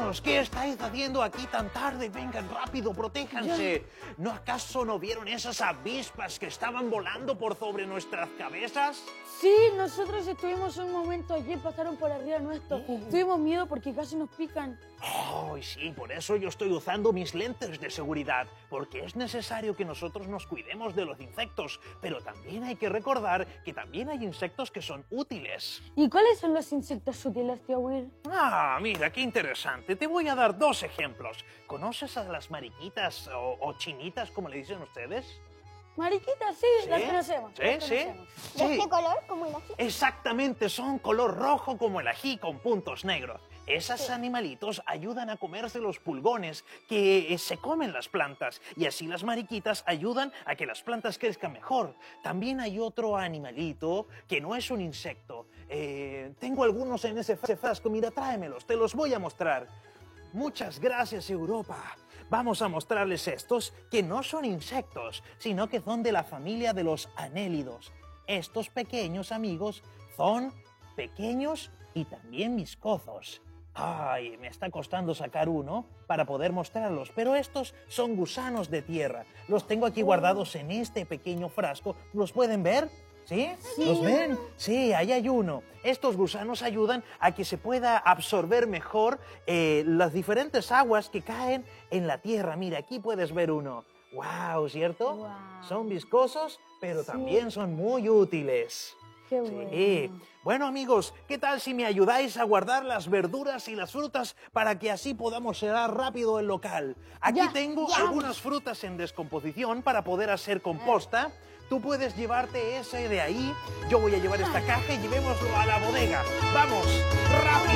Niños, ¿qué estáis haciendo aquí tan tarde? Vengan rápido, protéjanse. ¿No acaso no vieron esas avispas que estaban volando por sobre nuestras cabezas? Sí, nosotros estuvimos un momento allí, pasaron por arriba nuestro. Tuvimos miedo porque casi nos pican. Oh, sí, por eso yo estoy usando mis lentes de seguridad, porque es necesario que nosotros nos cuidemos de los insectos, pero también hay que recordar que también hay insectos que son útiles. ¿Y cuáles son los insectos útiles, tío Will? Ah, mira, qué interesante. Te voy a dar 2 ejemplos. ¿Conoces a las mariquitas o chinitas, como le dicen ustedes? Mariquitas, sí, las conocemos. Sí, las sí. conocemos. ¿De este color, como el ají? Exactamente, son color rojo como el ají con puntos negros. Esos animalitos ayudan a comerse los pulgones que se comen las plantas y así las mariquitas ayudan a que las plantas crezcan mejor. También hay otro animalito que no es un insecto. Tengo algunos en ese frasco, mira, tráemelos, te los voy a mostrar. Muchas gracias, Europa. Vamos a mostrarles estos que no son insectos, sino que son de la familia de los anélidos. Estos pequeños amigos son pequeños y también viscosos. Ay, me está costando sacar uno para poder mostrarlos, pero estos son gusanos de tierra. Los tengo aquí guardados en este pequeño frasco. ¿Los pueden ver? ¿Sí? ¿Los ven? Sí, ahí hay uno. Estos gusanos ayudan a que se pueda absorber mejor las diferentes aguas que caen en la tierra. Mira, aquí puedes ver uno. ¡Wow! ¿Cierto? Wow. Son viscosos, pero también son muy útiles. Qué bueno. Sí. Bueno, amigos, ¿qué tal si me ayudáis a guardar las verduras y las frutas para que así podamos cerrar rápido el local? Aquí tengo algunas frutas en descomposición para poder hacer composta. Tú puedes llevarte ese de ahí. Yo voy a llevar esta caja y llevémoslo a la bodega. ¡Vamos! ¡Rápido!